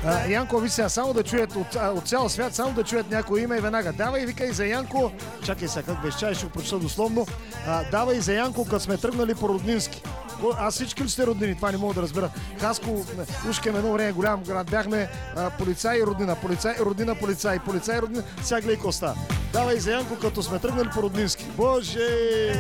Янко, ви сега само да чуят от цял свят, само да чуят някое име и веднага. Давай, викай за Янко. Чакай сега, как беше, ще го прочета дословно. Давай за Янко, като сме тръгнали по роднински. Аз всички ли сте роднини? Това не мога да разбера. Хаско, ушкем едно време голям град. Бяхме полицай и роднина, полицай и роднина, полицай и роднина. Сега гледай коста. Давай за Янко, като сме тръгнали по роднински. Боже!